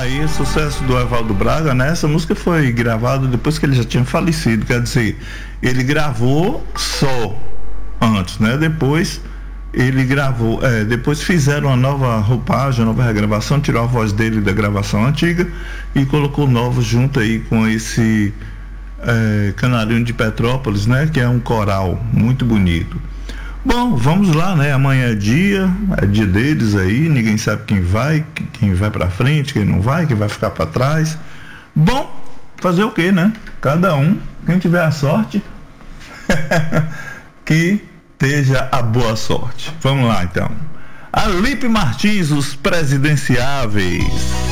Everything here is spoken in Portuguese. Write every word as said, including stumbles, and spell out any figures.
Aí, sucesso do Evaldo Braga, né? Essa música foi gravada depois que ele já tinha falecido, quer dizer, ele gravou só antes, né? Depois ele gravou, é, depois fizeram uma nova roupagem, uma nova regravação, tirou a voz dele da gravação antiga e colocou novos junto aí com esse é, Canarinho de Petrópolis, né? Que é um coral muito bonito. Bom, vamos lá, né? Amanhã é dia, é dia deles aí, ninguém sabe quem vai, quem vai pra frente, quem não vai, quem vai ficar pra trás. Bom, fazer o quê, né? Cada um, quem tiver a sorte, que esteja a boa sorte. Vamos lá, então. Alipe Martins, os presidenciáveis.